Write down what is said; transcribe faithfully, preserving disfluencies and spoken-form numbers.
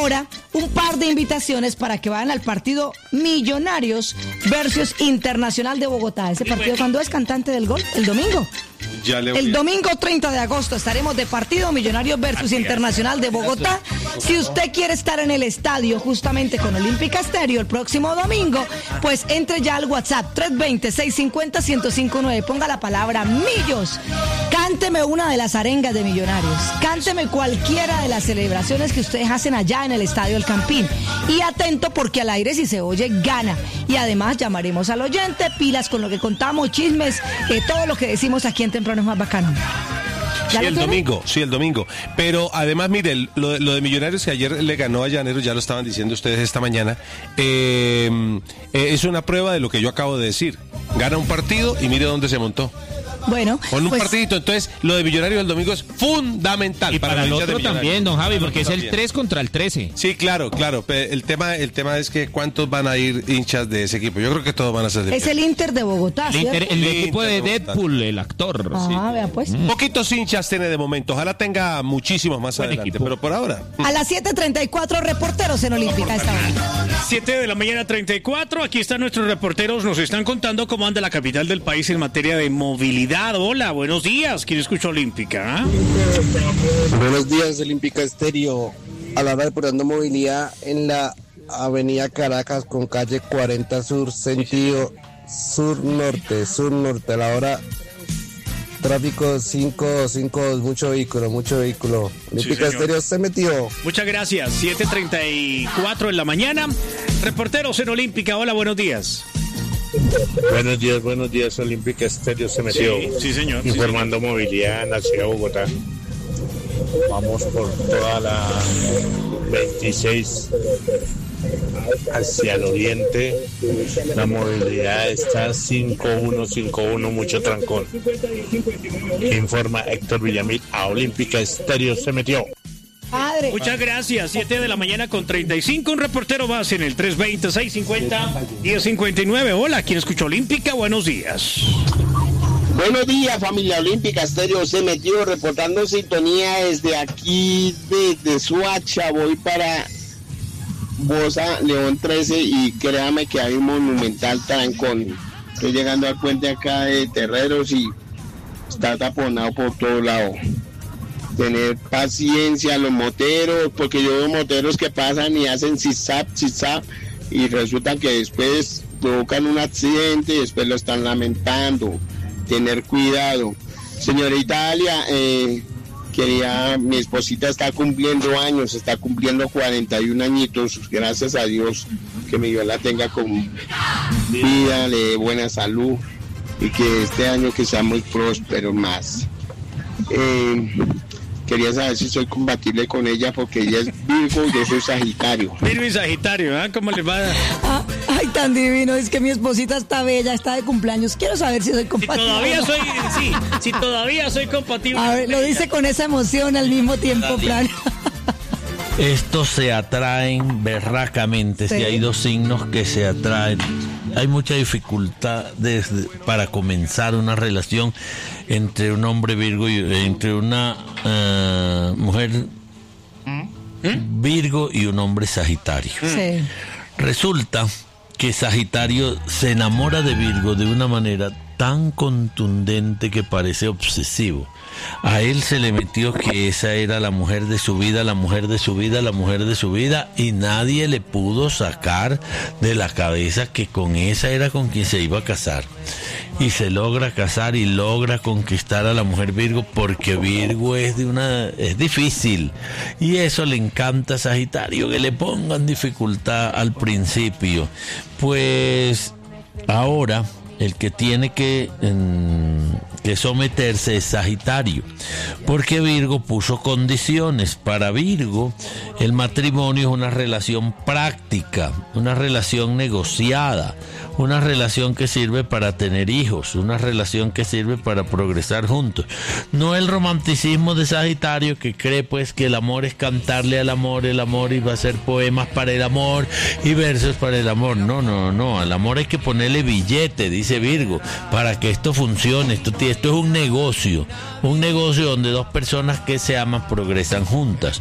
ahora un par de invitaciones para que vayan al partido Millonarios versus Internacional de Bogotá. Ese partido, ¿cuándo es, cantante del gol? El domingo. Ya le El domingo treinta de agosto estaremos de partido Millonarios versus Internacional de Bogotá. Si usted quiere estar en el estadio justamente con Olímpica Estéreo el próximo domingo, pues entre ya al WhatsApp tres dos cero, seis cinco cero, uno cero cinco nueve. Ponga la palabra Millos. Cánteme una de las arengas de Millonarios. Cánteme cualquiera de las celebraciones que ustedes hacen allá en el Estadio El Campín. Y atento porque al aire, si se oye, gana. Y además llamaremos al oyente, pilas con lo que contamos, chismes, eh, todo lo que decimos aquí en Temprano es más bacano. Sí, el domingo, sí, el domingo. Pero además, mire, lo, lo de Millonarios que ayer le ganó a Llaneros, ya lo estaban diciendo ustedes esta mañana, eh, eh, es una prueba de lo que yo acabo de decir. Gana un partido y mire dónde se montó. Bueno, con un pues, partidito, entonces lo de Millonarios el domingo es fundamental. Y para, para el otro también, don Javi, porque es el tres contra el trece. Sí, claro, claro. El tema, el tema es que cuántos van a ir hinchas de ese equipo. Yo creo que todos van a ser de Es el Inter de Bogotá, el, Inter, el equipo de Deadpool, el actor. Ah, sí. Vea pues. Mm. Poquitos hinchas tiene de momento. Ojalá tenga muchísimos más Buen adelante, equipo. Pero por ahora. A las siete treinta y cuatro, reporteros en Olímpica esta hora. siete de la mañana treinta y cuatro. Aquí están nuestros reporteros. Nos están contando cómo anda la capital del país en materia de movilidad. Hola, buenos días. ¿Quién escucha Olímpica? ¿Eh? Buenos días, Olímpica Estéreo. A la hora de reportando movilidad en la avenida Caracas con calle cuarenta Sur, sentido sur-norte, sur-norte. A la hora tráfico cinco cinco dos, mucho vehículo, mucho vehículo. Olímpica sí, Estéreo se metió. Muchas gracias. siete treinta y cuatro en la mañana. Reporteros en Olímpica. Hola, buenos días. Buenos días, buenos días, Olímpica Estéreo se metió. Sí, sí señor. Informando sí, señor. movilidad en la ciudad de Bogotá. Vamos por toda la veintiséis hacia el oriente. La movilidad está cinco uno cinco uno, mucho trancón. Informa Héctor Villamil a Olímpica Estéreo se metió. Padre. Muchas gracias. siete de la mañana con treinta y cinco. Un reportero más en el tres dos cero, seis cinco cero, uno cero cinco nueve. Hola, ¿quién escucha Olímpica? Buenos días. Buenos días, familia Olímpica Estéreo se metió reportando sintonía desde aquí, desde Suacha. Voy para Bosa, León trece y créame que hay un monumental trancón. Estoy llegando al puente acá de Terreros y está taponado por todos lados. Tener paciencia los moteros, porque yo veo moteros que pasan y hacen zigzag, zigzag, y resulta que después provocan un accidente y después lo están lamentando. Tener cuidado. Señorita Alia, eh, quería, mi esposita está cumpliendo años, está cumpliendo cuarenta y un añitos, gracias a Dios, que mi Dios la tenga con vida, le dé buena salud y que este año que sea muy próspero más. Eh, Quería saber si soy compatible con ella porque ella es Virgo y yo soy Sagitario. Virgo y Sagitario, ¿eh? ¿Cómo les va? Ah, ay, tan divino, es que mi esposita está bella, está de cumpleaños. Quiero saber si soy compatible. Si todavía soy, sí, si todavía soy compatible. A ver, lo dice con esa emoción al mismo tiempo, Fran. Estos se atraen berracamente, sí. Si hay dos signos que se atraen. Hay mucha dificultad desde, para comenzar una relación entre un hombre Virgo y entre una uh, mujer Virgo y un hombre Sagitario. Sí. Resulta que Sagitario se enamora de Virgo de una manera tan contundente que parece obsesivo. A él se le metió que esa era la mujer de su vida, la mujer de su vida, la mujer de su vida, y nadie le pudo sacar de la cabeza que con esa era con quien se iba a casar. Y se logra casar y logra conquistar a la mujer Virgo, porque Virgo es de una es difícil, y eso le encanta a Sagitario, que le pongan dificultad al principio. Pues ahora el que tiene que, en, que someterse es Sagitario, porque Virgo puso condiciones. Para Virgo el matrimonio es una relación práctica, una relación negociada, una relación que sirve para tener hijos, una relación que sirve para progresar juntos. No el romanticismo de Sagitario, que cree pues que el amor es cantarle al amor, el amor iba a hacer poemas para el amor y versos para el amor. No, no, no, al amor hay que ponerle billete, dice Virgo, para que esto funcione. Esto, esto es un negocio, un negocio donde dos personas que se aman progresan juntas.